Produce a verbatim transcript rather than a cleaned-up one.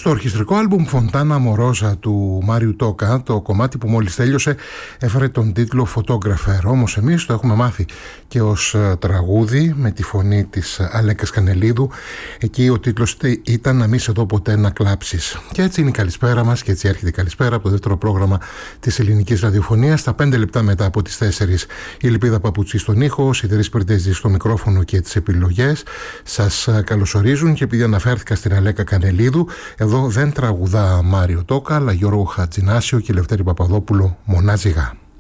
Στο ορχιστρικό άλμπουμ Φοντάνα Μορόζα του Μάριου Τόκα, το κομμάτι που μόλις τέλειωσε έφερε τον τίτλο Photographer. Όμως εμείς το έχουμε μάθει και ως τραγούδι με τη φωνή της Αλέκας Κανελίδου. Εκεί ο τίτλος ήταν «Να μη σε δω ποτέ να κλάψεις». Και έτσι είναι η καλησπέρα μας και έτσι έρχεται η καλησπέρα από το δεύτερο πρόγραμμα της ελληνικής ραδιοφωνίας. Στα πέντε λεπτά μετά από τις τέσσερις η Ελπίδα Παπουτσή στον ήχο, ο Σιδερής Περτέζης στο μικρόφωνο και τις επιλογές. Σας καλωσορίζουν και επειδή αναφέρθηκα στην Αλέκα Κανελίδου, εδώ δεν τραγουδά Μάριο Τόκα, αλλά Γιώργο Χατζηνάσιο και Λευτέρη Παπαδόπουλο Μονάζιγα.